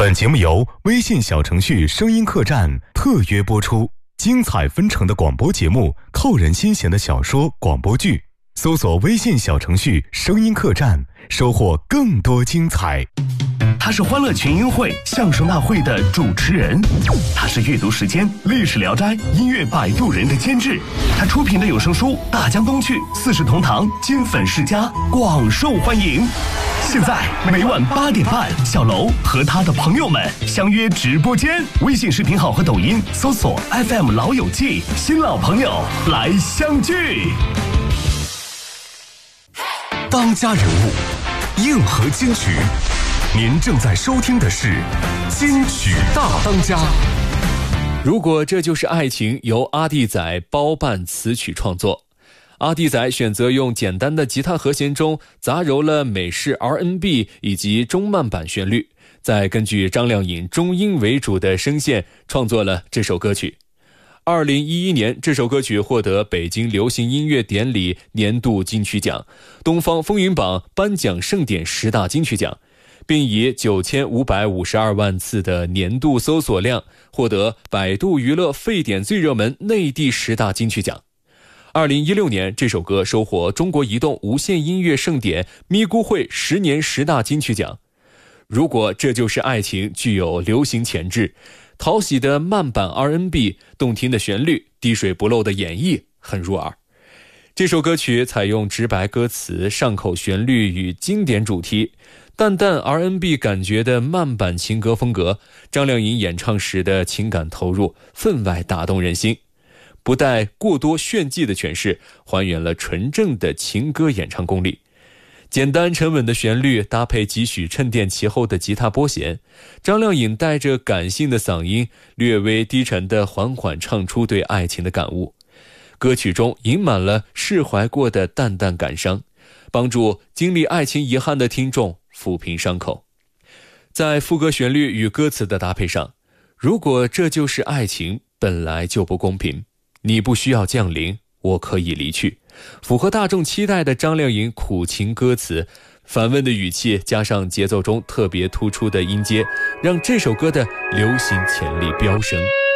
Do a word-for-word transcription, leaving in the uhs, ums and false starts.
本节目由微信小程序声音客栈特约播出，精彩纷呈的广播节目，扣人心弦的小说广播剧，搜索微信小程序声音客栈，收获更多精彩。 他是欢乐群英会相声大会的主持人，他是阅读时间历史聊斋音乐摆渡人的监制，他出品的有声书大江东去四世同堂金粉世家广受欢迎。现在每晚八点半，小楼和他的朋友们相约直播间，微信视频号和抖音搜索 F M 老友记，新老朋友来相聚。 当家人物，硬核金曲，您正在收听的是金曲大当家。 如果这就是爱情，由阿弟仔包办词曲创作。阿弟仔选择用简单的吉他和弦中杂糅了美式 R and B 以及中慢板旋律，再根据张靓颖中音为主的声线创作了这首歌曲。二零一一年，这首歌曲获得北京流行音乐典礼年度金曲奖、东方风云榜颁奖盛典十大金曲奖，并以九千五百五十二万次的年度搜索量获得百度娱乐沸点最热门内地十大金曲奖。二零一六年，这首歌收获中国移动无线音乐盛典咪咕会十年十大金曲奖。如果这就是爱情，具有流行潜质，讨喜的慢板 R and B， 动听的旋律，滴水不漏的演绎，很入耳。这首歌曲采用直白歌词、上口旋律与经典主题，淡淡 R and B 感觉的慢板情歌风格，张靓颖演唱时的情感投入，分外打动人心。不带过多炫技的诠释，还原了纯正的情歌演唱功力。简单沉稳的旋律搭配几许沉淀其后的吉他拨弦，张靓颖带着感性的嗓音，略微低沉地缓缓唱出对爱情的感悟。歌曲中隐满了释怀过的淡淡感伤，帮助经历爱情遗憾的听众抚平伤口。在副歌旋律与歌词的搭配上，如果这就是爱情，本来就不公平，你不需要降临，我可以离去。符合大众期待的张靓颖苦情歌词，反问的语气加上节奏中特别突出的音阶，让这首歌的流行潜力飙升。